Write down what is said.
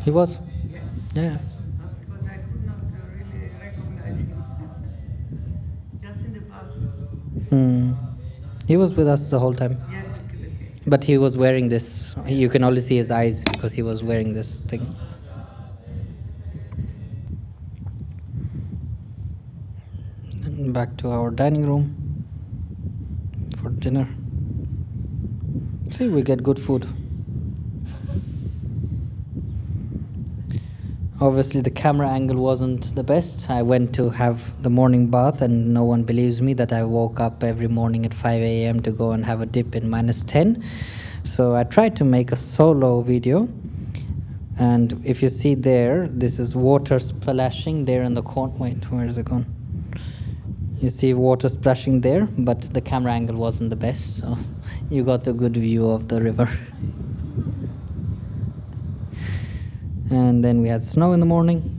He was? Yes. Yeah. Because I could not really recognize him. Just in the bus. He was with us the whole time. Yes, okay. But he was wearing this. You can only see his eyes because he was wearing this thing. And back to our dining room for dinner. See, we get good food. Obviously, the camera angle wasn't the best. I went to have the morning bath, and no one believes me that I woke up every morning at 5 a.m. to go and have a dip in -10. So I tried to make a solo video. And if you see there, this is water splashing there in the corner. Wait, where is it gone? You see water splashing there, but the camera angle wasn't the best, so you got a good view of the river. And then we had snow in the morning.